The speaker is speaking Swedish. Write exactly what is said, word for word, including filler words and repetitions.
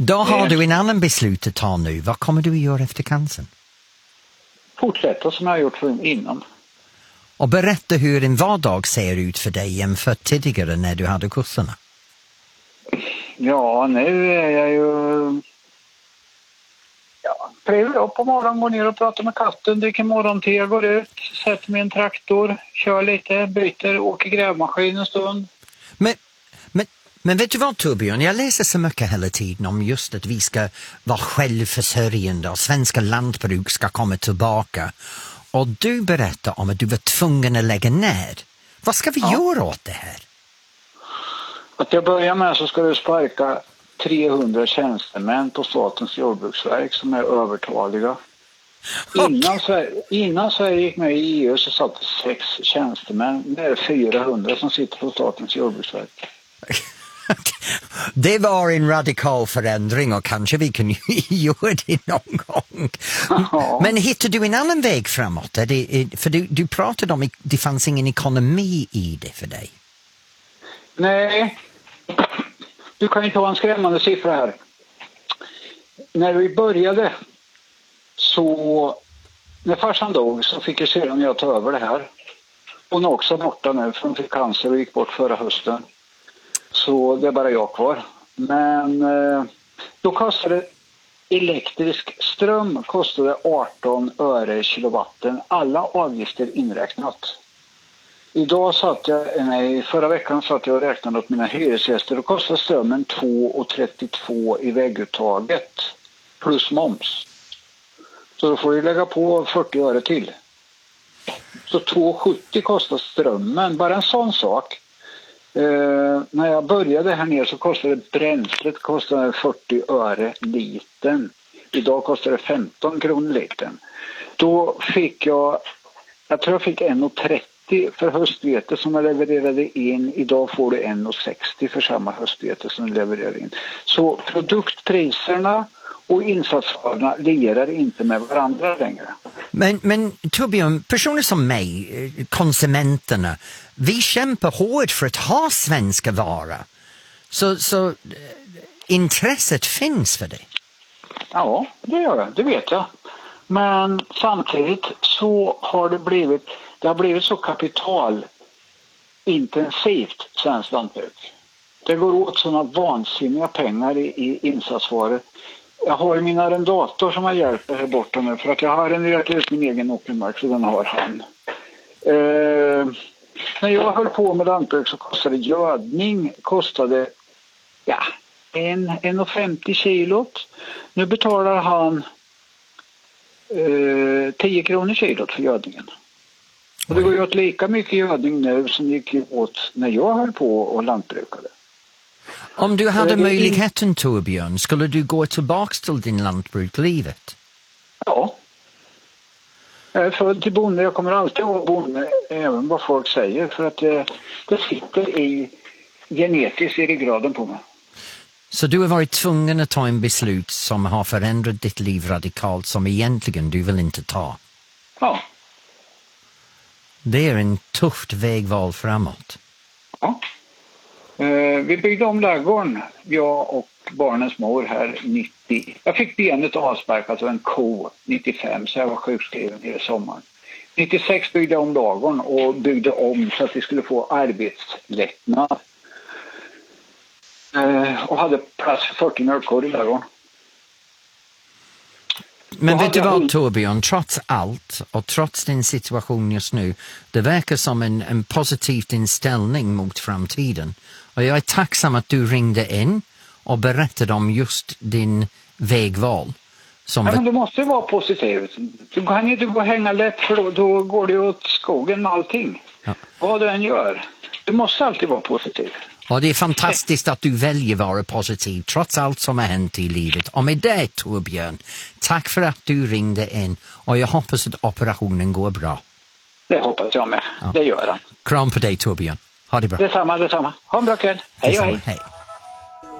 Då har du en annan beslut att ta nu. Vad kommer du att göra efter cancern? Fortsätta som jag har gjort för innan. Och berätta hur en vardag ser ut för dig jämfört tidigare när du hade kurserna. Ja, nu är jag ju... Ja, trevlig upp på morgonen, går ner och pratar med katten, dricker morgonte, går ut, sätter mig i en traktor, kör lite, byter, åker grävmaskin en stund. Men, men, men vet du vad, Torbjörn? Jag läser så mycket hela tiden om just att vi ska vara självförsörjande och svenska lantbruk ska komma tillbaka. Och du berättar om att du var tvungen att lägga ner. Vad ska vi ja. göra åt det här? Att jag börjar med så ska du sparka trehundra tjänstemän på Statens jordbruksverk som är övertaliga. Okay. Innan, Sverige, innan Sverige gick med i E U så satt det sex tjänstemän. Det är fyrahundra som sitter på Statens jordbruksverk. Det var en radikal förändring och kanske vi kan göra det någon gång. Ja. Men hittar du en annan väg framåt? Är det, för du, du pratade om att det fanns ingen ekonomi i det för dig. Nej, du kan ju ta en skrämmande siffra här. När vi började så, när farsan dog så fick jag sedan jag ta över det här. Hon är också borta nu för hon fick cancer och gick bort förra hösten. Så det är bara jag kvar. Men eh, då kostade elektrisk ström kostade arton öre kilowatten. Alla avgifter inräknat. Idag satt jag, nej, förra veckan satt jag och räknade åt mina hyresgäster och kostade strömmen två trettiotvå i vägguttaget plus moms. Så då får du lägga på fyrtio öre till. Så två sjuttio kostar strömmen, bara en sån sak. Eh, när jag började här nere så kostade bränslet kostade fyrtio öre liten. Idag kostar det femton kronor liten. Då fick jag, jag tror jag fick en trettio för höstvete som jag levererade in. Idag får du en sextio för samma höstvete som jag levererade in. Så produktpriserna och insatsvarorna lirar inte med varandra längre. Men, men Torbjörn, personer som mig, konsumenterna, vi kämpar hårt för att ha svenska varor. Så, så intresset finns för det. Ja, det gör det, det vet jag. Men samtidigt så har det blivit, det har blivit så kapitalintensivt svenskt lantbruk. Det går åt sådana vansinniga pengar i, i insatsvaror. Jag har min arrendator som har hjälpt här borta nu för att jag har arrenderat ut min egen åkermark så den har han. Eh, när jag höll på med lantbruk så kostade gödning kostade ja, en, en femtio kilot. Nu betalar han eh, tio kronor kilot för gödningen. Och det går ju åt lika mycket gödning nu som gick åt när jag höll på och lantbrukade. Om du hade möjligheten, Torbjörn, skulle du gå tillbaka till din lantbrukslivet? Ja. Jag är född till bonde. Jag kommer alltid vara bonde, även vad folk säger. För att det, det sitter i genetiskt i ryggraden på mig. Så du har varit tvungen att ta en beslut som har förändrat ditt liv radikalt som egentligen du vill inte ta? Ja. Det är en tufft vägval framåt. Ja. Vi byggde om ladugården, jag och barnens mor här nittio. Jag fick benet avsparkat av en ko nittiofem så jag var sjukskriven hela sommaren. nittiosex byggde jag om ladugården och byggde om så att vi skulle få arbetslättnad. Och hade plats för fyrtio mjölkkor i ladugården. Men vet du vad, Torbjörn, trots allt och trots din situation just nu, det verkar som en, en positiv inställning mot framtiden. Och jag är tacksam att du ringde in och berättade om just din vägval. Som ja, men du måste vara positiv. Du kan inte gå och hänga lätt för då, då går det åt skogen med allting. Ja. Vad du än gör. Du måste alltid vara positiv. Och det är fantastiskt att du väljer vara positiv trots allt som har hänt i livet. Och med det, Torbjörn, tack för att du ringde in och jag hoppas att operationen går bra. Det hoppas jag med. Ja. Det gör den. Kram på dig, Torbjörn. Ha det bra. Detsamma, detsamma. Ha en bra kväll. Hej och hej. Hej.